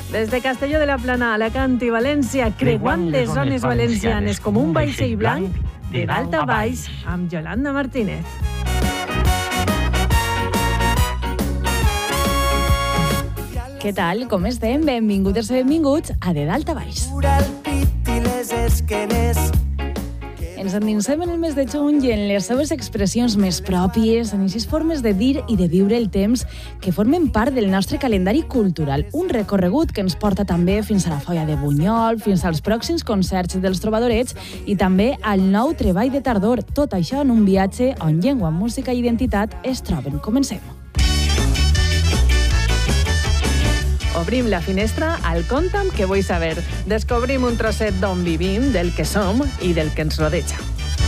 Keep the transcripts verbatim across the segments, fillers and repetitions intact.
Des de Castelló de la Plana, Alacant i València, creuant les zones valencianes com un vaixell blanc, de dalt a baix, amb Yolanda Martínez. Què tal? Com estem? Benvingudes i benvinguts a De Dalt a Baix. Ens endinsem en el mes de juny i en les seves expressions més pròpies, en aquestes formes de dir i de viure el temps que formen part del nostre calendari cultural. Un recorregut que ens porta també fins a la Foia de Bunyol, fins als pròxims concerts dels Trobadorets i també al nou treball de tardor. Tot això en un viatge on llengua, música i identitat es troben. Comencem. Obrim la finestra al Conta'm què vull saber. Descobrim un trosset d'on vivim, del que som i del que ens rodeja.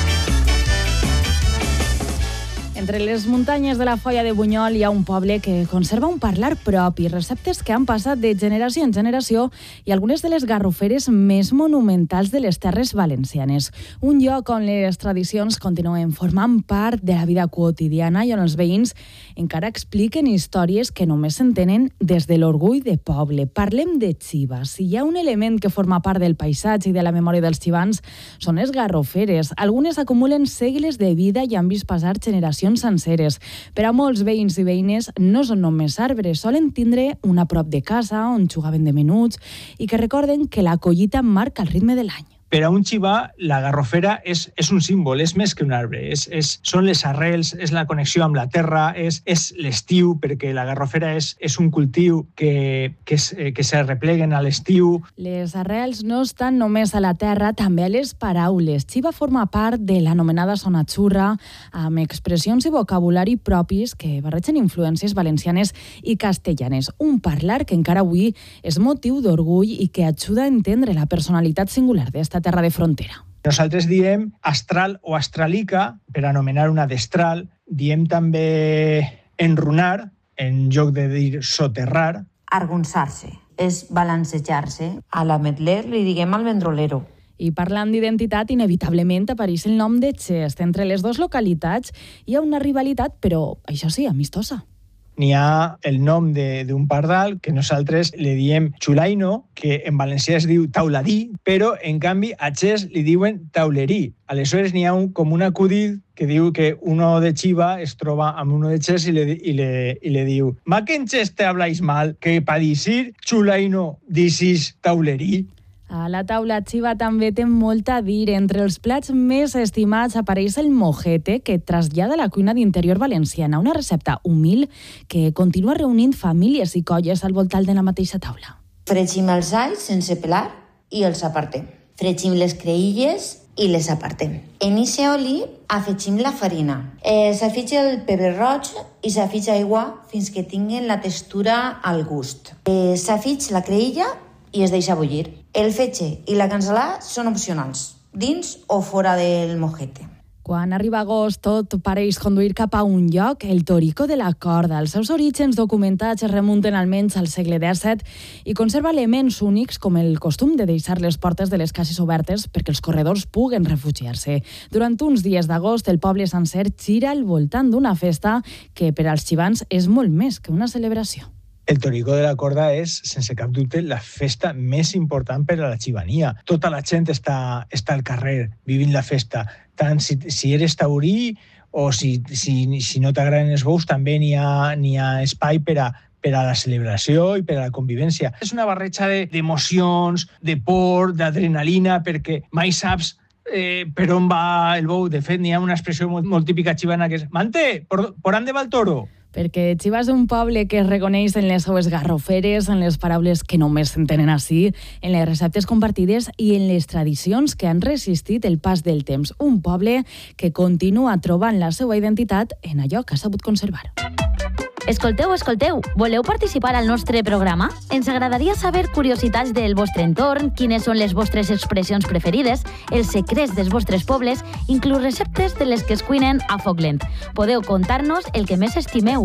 Entre les muntanyes de la Foia de Bunyol hi ha un poble que conserva un parlar propi, receptes que han passat de generació en generació i algunes de les garroferes més monumentals de les terres valencianes. Un lloc on les tradicions continuen formant part de la vida quotidiana i on els veïns encara expliquen històries que només s'entenen des de l'orgull de poble. Parlem de Xiva. Si hi ha un element que forma part del paisatge i de la memòria dels xivans, són les garroferes. Algunes acumulen segles de vida i han vist passar generacions senceres. Per a molts veïns i veïnes no són només arbres, solen tindre una prop de casa on jugaven de menuts i que recorden que la collita marca el ritme de l'any. Per a un xivà, la garrofera és, és un símbol, és més que un arbre. És, és, són les arrels, és la connexió amb la terra, és, és l'estiu, perquè la garrofera és, és un cultiu que, que, es, que se repleguen a l'estiu. Les arrels no estan només a la terra, també a les paraules. Xiva forma part de l'anomenada zona xurra, amb expressions i vocabulari propis que barregen influències valencianes i castellanes. Un parlar que encara avui és motiu d'orgull i que ajuda a entendre la personalitat singular d'esta terra de frontera. Nosaltres diem astral o astralica, per anomenar una destral. Diem també enrunar, en lloc de dir soterrar. Argonsar-se és balancejar-se. A l'ametler li diguem al vendrolero. I parlant d'identitat, inevitablement apareix el nom de Xest. Entre les dues localitats hi ha una rivalitat, però, això sí, amistosa. N'hi ha el nom d'un pardal que nosaltres li diem xulaino, que en valencià es diu tauladí, però en canvi a Xest li diuen taulerí. Aleshores n'hi ha un, com un acudit que diu que uno de Xiva es troba amb uno de Xest i le, i le, i le diu «Ma que en Xest te habláis mal, que pa dicir xulaino dicis taulerí». A la taula Xiva també té molt a dir. Entre els plats més estimats apareix el mojete, que trasllada la cuina d'interior valenciana, una recepta humil que continua reunint famílies i colles al voltant de la mateixa taula. Fregim els alls sense pelar i els apartem. Fregim les creïlles i les apartem. En ixe oli afegim la farina. Eh, s'afitja el pebre roig i s'afitja aigua fins que tinguin la textura al gust. Eh, s'afitja la creïlla i es deixa bullir. El fetge i la cansalà són opcionals, dins o fora del mojete. Quan arriba agost, tot pareix conduir cap a un lloc, el Torico de la Corda. Els seus orígens documentats es remunten almenys al segle dèsset i conserva elements únics com el costum de deixar les portes de les cases obertes perquè els corredors puguen refugiar-se. Durant uns dies d'agost, el poble sencer gira al voltant d'una festa que per als xivans és molt més que una celebració. El Torico de la Corda és, sense cap dubte, la festa més important per a la xivania. Tota la gent està, està al carrer vivint la festa. Tant si, si eres taurí o si, si, si no t'agraden els bous, també n'hi ha, n'hi ha espai per a, per a la celebració i per a la convivència. És una barreja d'emocions, de por, d'adrenalina, perquè mai saps eh, per on va el bou. De fet, n'hi ha una expressió molt, molt típica xivana que és «Mante, por, por ande va el toro?» Perquè Xiva és un poble que es reconeix en les seues garroferes, en les paraules que només s'entenen així, en les receptes compartides i en les tradicions que han resistit el pas del temps. Un poble que continua trobant la seva identitat en allò que ha sabut conservar. Escolteu, escolteu, voleu participar al nostre programa? Ens agradaria saber curiositats del vostre entorn, quines són les vostres expressions preferides, els secrets dels vostres pobles, inclús receptes de les que es cuinen a foc lent. Podeu contar-nos el que més estimeu.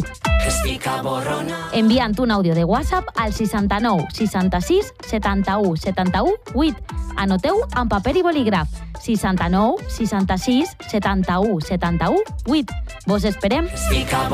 Enviant un àudio de WhatsApp al seixanta-nou seixanta-sis setanta-u setanta-u vuit. Anoteu amb paper i bolígraf. seixanta-nou seixanta-sis setanta-u setanta-u vuit. Vos esperem.